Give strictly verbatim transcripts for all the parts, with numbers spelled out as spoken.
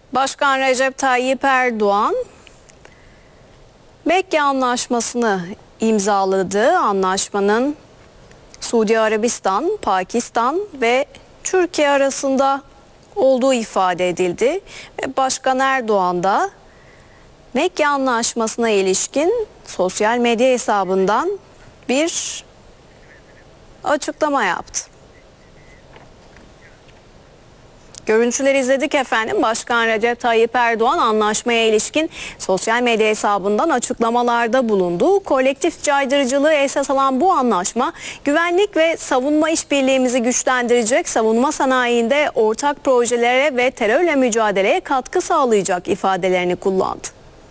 Başkan Recep Tayyip Erdoğan Mekke Anlaşması'nı imzaladı. Anlaşmanın Suudi Arabistan, Pakistan ve Türkiye arasında olduğu ifade edildi. Ve Başkan Erdoğan da Mekke Anlaşması'na ilişkin sosyal medya hesabından bir açıklama yaptı. Görüntüleri izledik efendim. Başkan Recep Tayyip Erdoğan anlaşmaya ilişkin sosyal medya hesabından açıklamalarda bulundu. Kolektif caydırıcılığı esas alan bu anlaşma güvenlik ve savunma işbirliğimizi güçlendirecek, savunma sanayinde ortak projelere ve terörle mücadeleye katkı sağlayacak ifadelerini kullandı.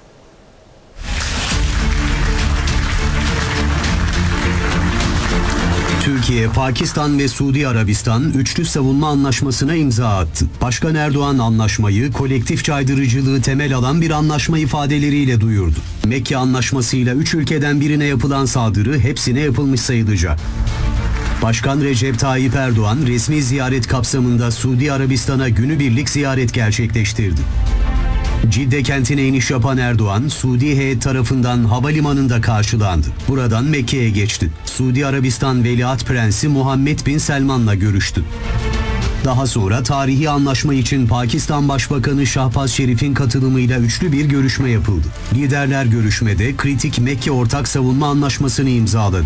Türkiye, Pakistan ve Suudi Arabistan üçlü savunma anlaşmasına imza attı. Başkan Erdoğan anlaşmayı kolektif caydırıcılığı temel alan bir anlaşma ifadeleriyle duyurdu. Mekke Anlaşması'yla üç ülkeden birine yapılan saldırı hepsine yapılmış sayılacak. Başkan Recep Tayyip Erdoğan resmi ziyaret kapsamında Suudi Arabistan'a günübirlik ziyaret gerçekleştirdi. Cidde kentine iniş yapan Erdoğan, Suudi heyet tarafından havalimanında karşılandı. Buradan Mekke'ye geçti. Suudi Arabistan Veliaht Prensi Muhammed Bin Selman'la görüştü. Daha sonra tarihi anlaşma için Pakistan Başbakanı Şahbaz Şerif'in katılımıyla üçlü bir görüşme yapıldı. Liderler görüşmede kritik Mekke Ortak Savunma Anlaşması'nı imzaladı.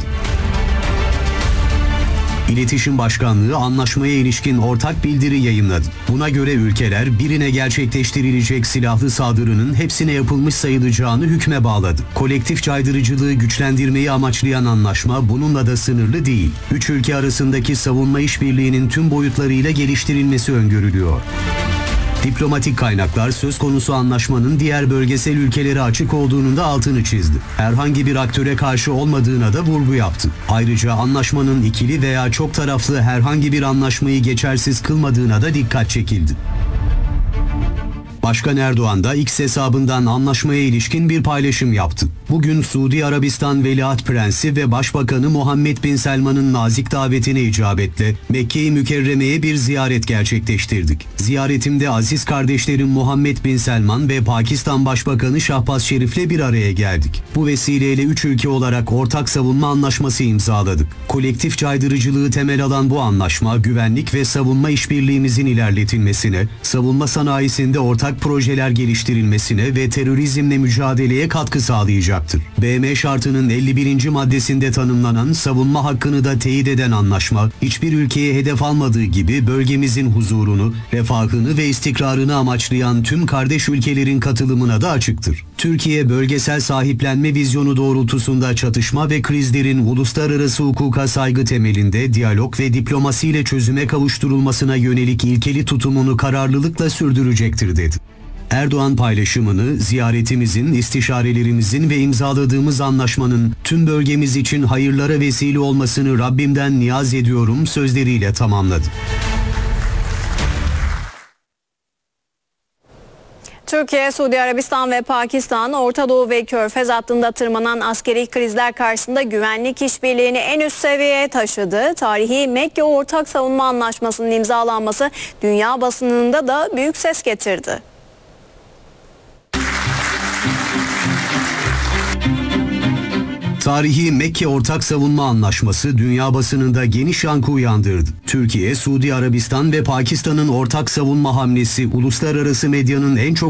İletişim Başkanlığı anlaşmaya ilişkin ortak bildiri yayınladı. Buna göre ülkeler birine gerçekleştirilecek silahlı saldırının hepsine yapılmış sayılacağını hükme bağladı. Kolektif caydırıcılığı güçlendirmeyi amaçlayan anlaşma bununla da sınırlı değil. Üç ülke arasındaki savunma işbirliğinin tüm boyutlarıyla geliştirilmesi öngörülüyor. Diplomatik kaynaklar söz konusu anlaşmanın diğer bölgesel ülkelere açık olduğunun da altını çizdi. Herhangi bir aktöre karşı olmadığına da vurgu yaptı. Ayrıca anlaşmanın ikili veya çok taraflı herhangi bir anlaşmayı geçersiz kılmadığına da dikkat çekildi. Başkan Erdoğan da X hesabından anlaşmaya ilişkin bir paylaşım yaptı. Bugün Suudi Arabistan Veliaht Prensi ve Başbakanı Muhammed Bin Selman'ın nazik davetine icabetle Mekke-i Mükerreme'ye bir ziyaret gerçekleştirdik. Ziyaretimde aziz kardeşlerim Muhammed Bin Selman ve Pakistan Başbakanı Şahbaz Şerif'le bir araya geldik. Bu vesileyle üç ülke olarak ortak savunma anlaşması imzaladık. Kolektif caydırıcılığı temel alan bu anlaşma güvenlik ve savunma işbirliğimizin ilerletilmesine, savunma sanayisinde ortak projeler geliştirilmesine ve terörizmle mücadeleye katkı sağlayacaktır. B M şartının elli birinci maddesinde tanımlanan savunma hakkını da teyit eden anlaşma, hiçbir ülkeye hedef almadığı gibi bölgemizin huzurunu, refahını ve istikrarını amaçlayan tüm kardeş ülkelerin katılımına da açıktır. Türkiye, bölgesel sahiplenme vizyonu doğrultusunda çatışma ve krizlerin uluslararası hukuka saygı temelinde diyalog ve diplomasiyle çözüme kavuşturulmasına yönelik ilkeli tutumunu kararlılıkla sürdürecektir dedi. Erdoğan paylaşımını ziyaretimizin, istişarelerimizin ve imzaladığımız anlaşmanın tüm bölgemiz için hayırlara vesile olmasını Rabbimden niyaz ediyorum sözleriyle tamamladı. Türkiye, Suudi Arabistan ve Pakistan, Orta Doğu ve Körfez hattında tırmanan askeri krizler karşısında güvenlik işbirliğini en üst seviyeye taşıdı. Tarihi Mekke Ortak Savunma Anlaşması'nın imzalanması dünya basınında da büyük ses getirdi. Tarihi Mekke Ortak Savunma Anlaşması dünya basınında geniş yankı uyandırdı. Türkiye, Suudi Arabistan ve Pakistan'ın ortak savunma hamlesi uluslararası medyanın en çok